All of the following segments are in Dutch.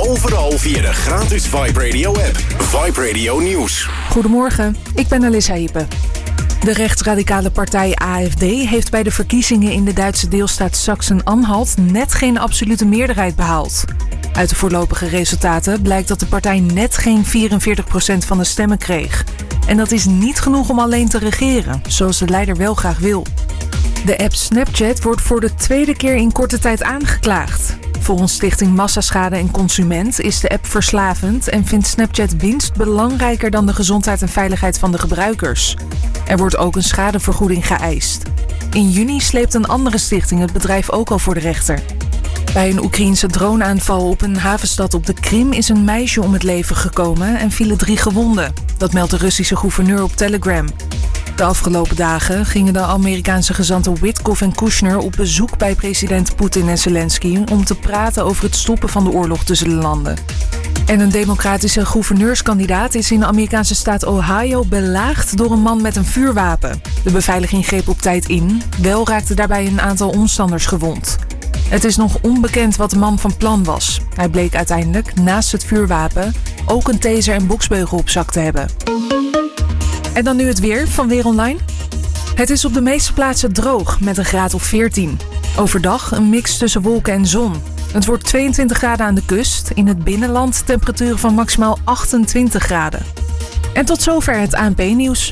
overal via de gratis Vibe Radio app. Vibe Radio Nieuws. Goedemorgen, ik ben Alissa Hippe. De rechtsradicale partij AfD heeft bij de verkiezingen in de Duitse deelstaat Sachsen-Anhalt net geen absolute meerderheid behaald. Uit de voorlopige resultaten blijkt dat de partij net geen 44% van de stemmen kreeg. En dat is niet genoeg om alleen te regeren, zoals de leider wel graag wil. De app Snapchat wordt voor de tweede keer in korte tijd aangeklaagd. Volgens Stichting Massaschade en Consument is de app verslavend en vindt Snapchat winst belangrijker dan de gezondheid en veiligheid van de gebruikers. Er wordt ook een schadevergoeding geëist. In juni sleept een andere stichting het bedrijf ook al voor de rechter. Bij een Oekraïense droneaanval op een havenstad op de Krim is een meisje om het leven gekomen en vielen 3 gewonden. Dat meldt de Russische gouverneur op Telegram. De afgelopen dagen gingen de Amerikaanse gezanten Witkoff en Kushner op bezoek bij president Poetin en Zelensky om te praten over het stoppen van de oorlog tussen de landen. En een democratische gouverneurskandidaat is in de Amerikaanse staat Ohio belaagd door een man met een vuurwapen. De beveiliging greep op tijd in, wel raakten daarbij een aantal omstanders gewond. Het is nog onbekend wat de man van plan was. Hij bleek uiteindelijk naast het vuurwapen ook een taser en boksbeugel op zak te hebben. En dan nu het weer van Weer Online. Het is op de meeste plaatsen droog met een graad of 14. Overdag een mix tussen wolken en zon. Het wordt 22 graden aan de kust. In het binnenland temperaturen van maximaal 28 graden. En tot zover het ANP-nieuws.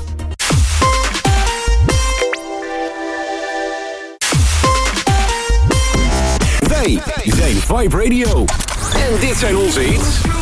Wij zijn Vibe Radio. En dit zijn onze hits.